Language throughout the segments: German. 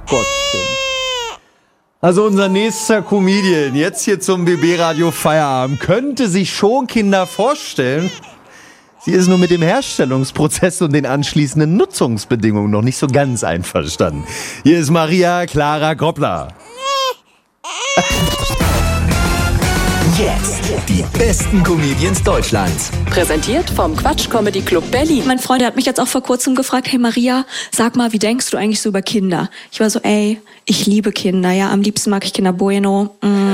Gottchen. Also unser nächster Comedian, jetzt hier zum BB-Radio Feierabend, könnte sich schon Kinder vorstellen. Sie ist nur mit dem Herstellungsprozess und den anschließenden Nutzungsbedingungen noch nicht so ganz einverstanden. Hier ist Maria Clara Groppler. Jetzt die besten Comedians Deutschlands. Präsentiert vom Quatsch Comedy Club Berlin. Mein Freund hat mich jetzt auch vor kurzem gefragt, hey Maria, sag mal, wie denkst du eigentlich so über Kinder? Ich war so, ich liebe Kinder, ja, am liebsten mag ich Kinder Bueno.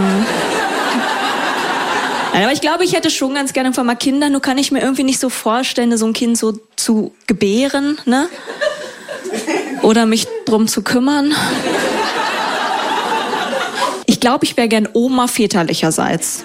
Aber ich glaube, ich hätte schon ganz gerne einfach mal Kinder, nur kann ich mir irgendwie nicht so vorstellen, so ein Kind so zu gebären, ne? Oder mich drum zu kümmern. Ich glaube, ich wäre gern Oma väterlicherseits.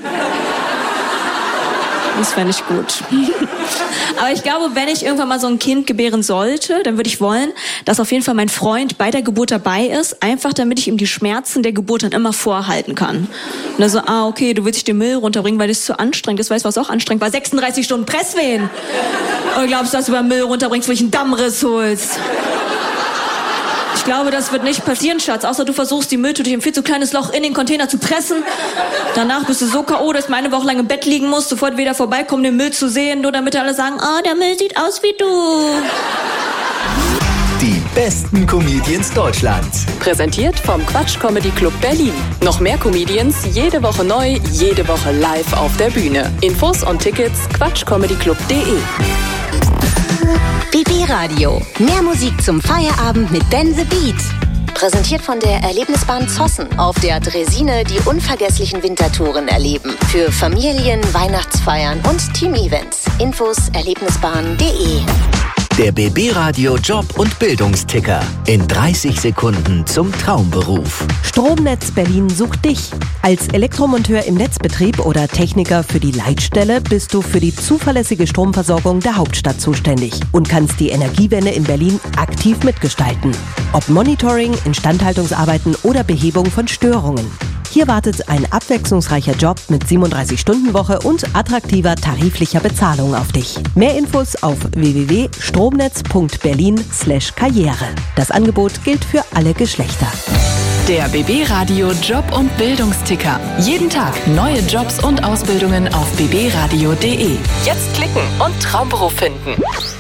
Das fände ich gut. Aber ich glaube, wenn ich irgendwann mal so ein Kind gebären sollte, dann würde ich wollen, dass auf jeden Fall mein Freund bei der Geburt dabei ist, einfach damit ich ihm die Schmerzen der Geburt dann immer vorhalten kann. Und dann so, okay, du willst dich den Müll runterbringen, weil das zu anstrengend ist. Weißt du, was auch anstrengend war? 36 Stunden Presswehen. Oder glaubst du, dass du beim Müll runterbringst, wo ich einen Dammriss holst? Ich glaube, das wird nicht passieren, Schatz. Außer du versuchst, die Mülltüte durch ein viel zu kleines Loch in den Container zu pressen. Danach bist du so K.O., dass du eine Woche lang im Bett liegen musst, sofort wieder vorbeikommen, den Müll zu sehen, nur damit alle sagen, der Müll sieht aus wie du. Die besten Comedians Deutschlands. Präsentiert vom Quatsch Comedy Club Berlin. Noch mehr Comedians, jede Woche neu, jede Woche live auf der Bühne. Infos und Tickets quatschcomedyclub.de. BB-Radio. Mehr Musik zum Feierabend mit Ben the Beat. Präsentiert von der Erlebnisbahn Zossen. Auf der Draisine die unvergesslichen Wintertouren erleben. Für Familien, Weihnachtsfeiern und Team-Events. Infos erlebnisbahn.de. Der BB-Radio Job- und Bildungsticker. In 30 Sekunden zum Traumberuf. Stromnetz Berlin sucht dich. Als Elektromonteur im Netzbetrieb oder Techniker für die Leitstelle bist du für die zuverlässige Stromversorgung der Hauptstadt zuständig und kannst die Energiewende in Berlin aktiv mitgestalten. Ob Monitoring, Instandhaltungsarbeiten oder Behebung von Störungen. Hier wartet ein abwechslungsreicher Job mit 37-Stunden-Woche und attraktiver tariflicher Bezahlung auf dich. Mehr Infos auf www.stromnetz.berlin/Karriere. Das Angebot gilt für alle Geschlechter. Der BB-Radio Job- und Bildungsticker. Jeden Tag neue Jobs und Ausbildungen auf bbradio.de. Jetzt klicken und Traumberuf finden.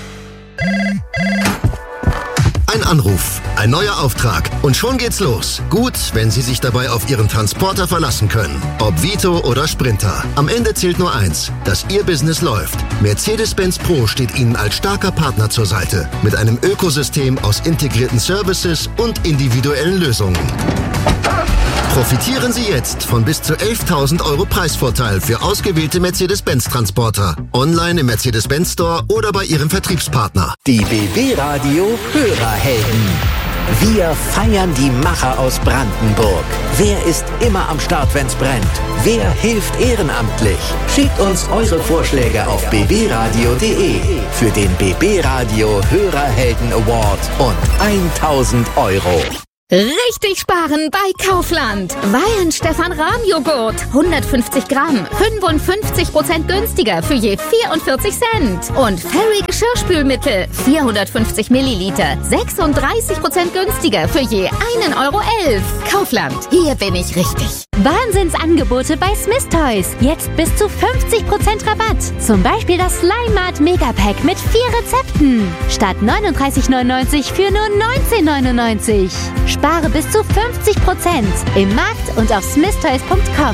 Ein Anruf, ein neuer Auftrag und schon geht's los. Gut, wenn Sie sich dabei auf Ihren Transporter verlassen können. Ob Vito oder Sprinter. Am Ende zählt nur eins, dass Ihr Business läuft. Mercedes-Benz Pro steht Ihnen als starker Partner zur Seite. Mit einem Ökosystem aus integrierten Services und individuellen Lösungen. Profitieren Sie jetzt von bis zu 11.000 € Preisvorteil für ausgewählte Mercedes-Benz-Transporter. Online im Mercedes-Benz Store oder bei Ihrem Vertriebspartner. Die BB-Radio Hörerhelden. Wir feiern die Macher aus Brandenburg. Wer ist immer am Start, wenn's brennt? Wer hilft ehrenamtlich? Schickt uns eure Vorschläge auf bbradio.de für den BB-Radio Hörerhelden Award und 1.000 €. Richtig sparen bei Kaufland. Wein Stefan Rahm Joghurt. 150 Gramm. 55% günstiger für je 44 Cent. Und Fairy Geschirrspülmittel. 450 Milliliter. 36% günstiger für je 1,11 €. Kaufland. Hier bin ich richtig. Wahnsinnsangebote bei Smith Toys. Jetzt bis zu 50% Rabatt. Zum Beispiel das Slime Mart Megapack mit 4 Rezepten. Statt 39,99 für nur 19,99. Spare bis zu 50% im Markt und auf smithtoys.com.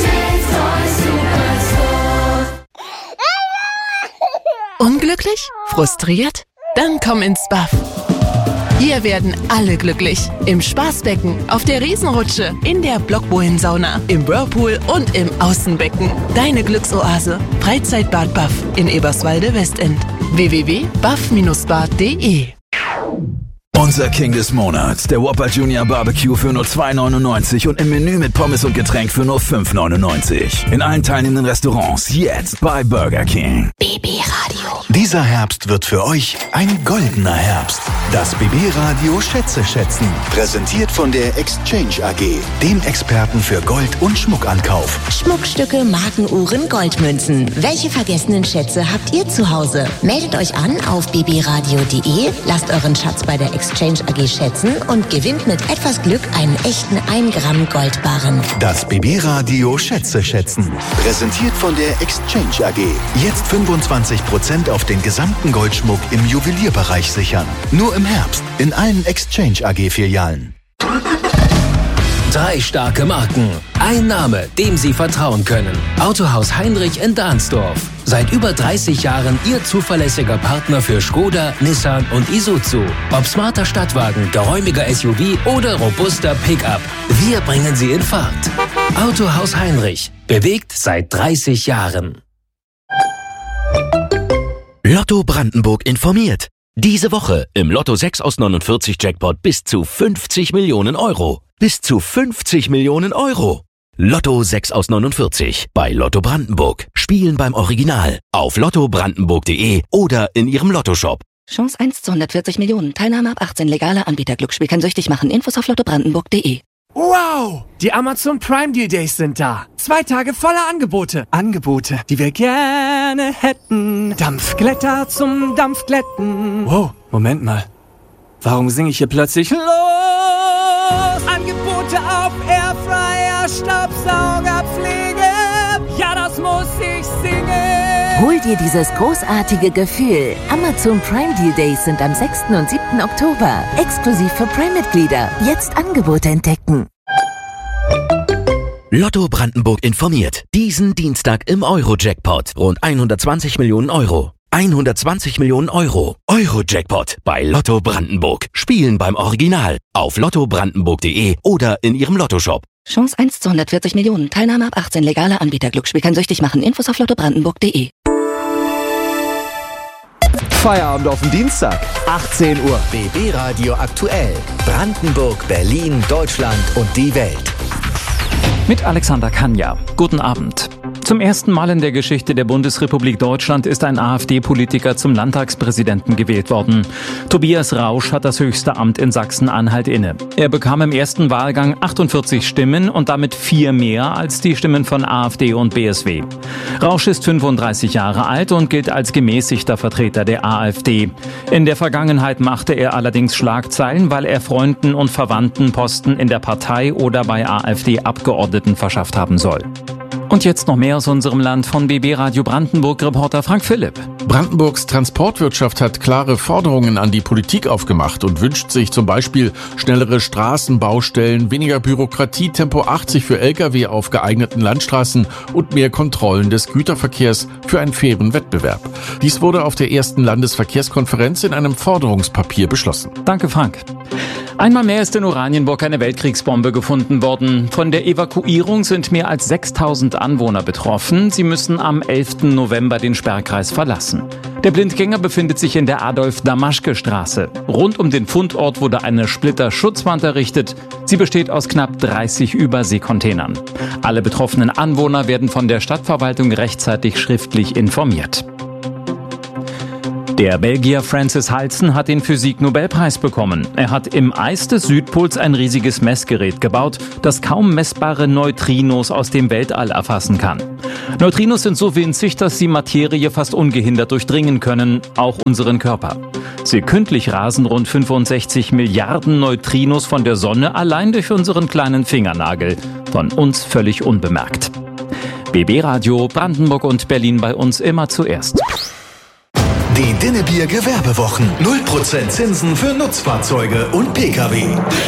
Unglücklich? Frustriert? Dann komm ins Buff. Hier werden alle glücklich. Im Spaßbecken, auf der Riesenrutsche, in der Blockbohlen-Sauna, im Whirlpool und im Außenbecken. Deine Glücksoase. Freizeitbad Buff in Eberswalde-Westend. www.buff-bad.de. Unser King des Monats, der Whopper Junior Barbecue für nur 2,99 und im Menü mit Pommes und Getränk für nur 5,99. In allen teilnehmenden Restaurants jetzt bei Burger King. BB Radio. Dieser Herbst wird für euch ein goldener Herbst. Das BB Radio Schätze schätzen. Präsentiert von der Exchange AG, dem Experten für Gold- und Schmuckankauf. Schmuckstücke, Markenuhren, Goldmünzen. Welche vergessenen Schätze habt ihr zu Hause? Meldet euch an auf bbradio.de, lasst euren Schatz bei der Exchange Exchange AG schätzen und gewinnt mit etwas Glück einen echten 1 Gramm Goldbarren. Das BB-Radio Schätze schätzen. Präsentiert von der Exchange AG. Jetzt 25% auf den gesamten Goldschmuck im Juwelierbereich sichern. Nur im Herbst in allen Exchange AG-Filialen. 3 starke Marken. Ein Name, dem Sie vertrauen können. Autohaus Heinrich in Dahnsdorf. Seit über 30 Jahren Ihr zuverlässiger Partner für Skoda, Nissan und Isuzu. Ob smarter Stadtwagen, geräumiger SUV oder robuster Pickup. Wir bringen Sie in Fahrt. Autohaus Heinrich. Bewegt seit 30 Jahren. Lotto Brandenburg informiert. Diese Woche im Lotto 6 aus 49 Jackpot bis zu 50 Millionen Euro. Bis zu 50 Millionen Euro. Lotto 6 aus 49 bei Lotto Brandenburg. Spielen beim Original auf lottobrandenburg.de oder in Ihrem Lottoshop. Chance 1 zu 140 Millionen. Teilnahme ab 18. Legaler Anbieter. Glücksspiel kann süchtig machen. Infos auf lottobrandenburg.de. Wow! Die Amazon Prime Deal Days sind da. 2 Tage voller Angebote. Angebote, die wir gerne hätten. Dampfglätter zum Dampfglätten. Wow, Moment mal. Warum singe ich hier plötzlich los? Angebote auf Airfryer, Staubsaugerpflege. Ja, das muss ich singen. Hol dir dieses großartige Gefühl. Amazon Prime Deal Days sind am 6. und 7. Oktober. Exklusiv für Prime-Mitglieder. Jetzt Angebote entdecken. Lotto Brandenburg informiert. Diesen Dienstag im Euro-Jackpot. Rund 120 Millionen Euro. 120 Millionen Euro. Euro-Jackpot bei Lotto Brandenburg. Spielen beim Original auf lottobrandenburg.de oder in Ihrem Lottoshop. Chance 1 zu 140 Millionen. Teilnahme ab 18. Legaler Anbieter. Glücksspiel kann süchtig machen. Infos auf lottobrandenburg.de. Feierabend auf den Dienstag, 18 Uhr. BB Radio aktuell. Brandenburg, Berlin, Deutschland und die Welt. Mit Alexander Kanja. Guten Abend. Zum ersten Mal in der Geschichte der Bundesrepublik Deutschland ist ein AfD-Politiker zum Landtagspräsidenten gewählt worden. Tobias Rausch hat das höchste Amt in Sachsen-Anhalt inne. Er bekam im ersten Wahlgang 48 Stimmen und damit 4 mehr als die Stimmen von AfD und BSW. Rausch ist 35 Jahre alt und gilt als gemäßigter Vertreter der AfD. In der Vergangenheit machte er allerdings Schlagzeilen, weil er Freunden und Verwandten Posten in der Partei oder bei AfD-Abgeordneten verschafft haben soll. Und jetzt noch mehr aus unserem Land von BB Radio Brandenburg-Reporter Frank Philipp. Brandenburgs Transportwirtschaft hat klare Forderungen an die Politik aufgemacht und wünscht sich zum Beispiel schnellere Straßenbaustellen, weniger Bürokratie, Tempo 80 für Lkw auf geeigneten Landstraßen und mehr Kontrollen des Güterverkehrs für einen fairen Wettbewerb. Dies wurde auf der ersten Landesverkehrskonferenz in einem Forderungspapier beschlossen. Danke, Frank. Einmal mehr ist in Oranienburg eine Weltkriegsbombe gefunden worden. Von der Evakuierung sind mehr als 6.000 Anwohner betroffen. Sie müssen am 11. November den Sperrkreis verlassen. Der Blindgänger befindet sich in der Adolf-Damaschke-Straße. Rund um den Fundort wurde eine Splitterschutzwand errichtet. Sie besteht aus knapp 30 Überseekontainern. Alle betroffenen Anwohner werden von der Stadtverwaltung rechtzeitig schriftlich informiert. Der Belgier Francis Halsen hat den Physik-Nobelpreis bekommen. Er hat im Eis des Südpols ein riesiges Messgerät gebaut, das kaum messbare Neutrinos aus dem Weltall erfassen kann. Neutrinos sind so winzig, dass sie Materie fast ungehindert durchdringen können, auch unseren Körper. Sekündlich rasen rund 65 Milliarden Neutrinos von der Sonne allein durch unseren kleinen Fingernagel. Von uns völlig unbemerkt. BB Radio Brandenburg und Berlin bei uns immer zuerst. Die Dinnebier Gewerbewochen. 0% Zinsen für Nutzfahrzeuge und Pkw.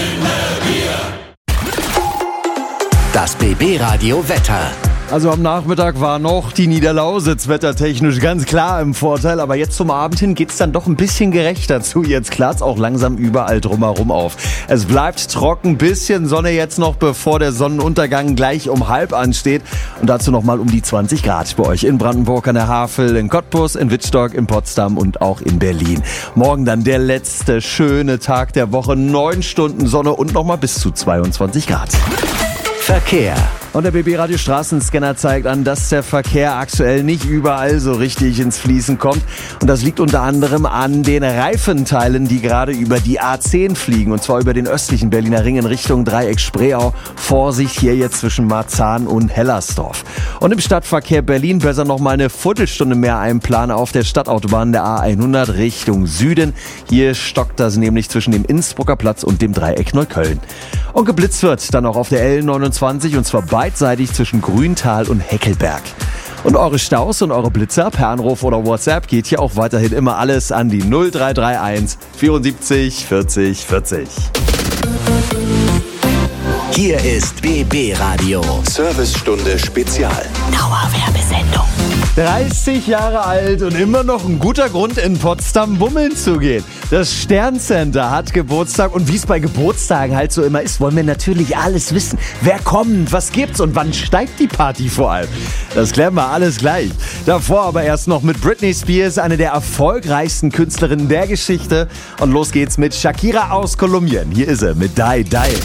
Das BB Radio Wetter. Also am Nachmittag war noch die Niederlausitz wettertechnisch ganz klar im Vorteil, aber jetzt zum Abend hin geht's dann doch ein bisschen gerechter zu. Jetzt klart's auch langsam überall drumherum auf. Es bleibt trocken, bisschen Sonne jetzt noch, bevor der Sonnenuntergang gleich um 12:30 ansteht. Und dazu nochmal um die 20 Grad bei euch in Brandenburg an der Havel, in Cottbus, in Wittstock, in Potsdam und auch in Berlin. Morgen dann der letzte schöne Tag der Woche, 9 Stunden Sonne und nochmal bis zu 22 Grad. Verkehr. Und der BB-Radio Straßenscanner zeigt an, dass der Verkehr aktuell nicht überall so richtig ins Fließen kommt. Und das liegt unter anderem an den Reifenteilen, die gerade über die A10 fliegen. Und zwar über den östlichen Berliner Ring in Richtung Dreieck Spreeau. Vorsicht hier jetzt zwischen Marzahn und Hellersdorf. Und im Stadtverkehr Berlin besser noch mal eine Viertelstunde mehr einplanen auf der Stadtautobahn der A100 Richtung Süden. Hier stockt das nämlich zwischen dem Innsbrucker Platz und dem Dreieck Neukölln. Und geblitzt wird dann auch auf der L29 und zwar beidseitig zwischen Grüntal und Heckelberg. Und eure Staus und eure Blitzer per Anruf oder WhatsApp geht hier auch weiterhin immer alles an die 0331 74 40 40. Hier ist BB Radio. Servicestunde Spezial. Dauerwerbesendung. 30 Jahre alt und immer noch ein guter Grund, in Potsdam bummeln zu gehen. Das Sterncenter hat Geburtstag und wie es bei Geburtstagen halt so immer ist, wollen wir natürlich alles wissen. Wer kommt, was gibt's und wann steigt die Party vor allem? Das klären wir alles gleich. Davor aber erst noch mit Britney Spears, eine der erfolgreichsten Künstlerinnen der Geschichte. Und los geht's mit Shakira aus Kolumbien. Hier ist sie mit Die Die.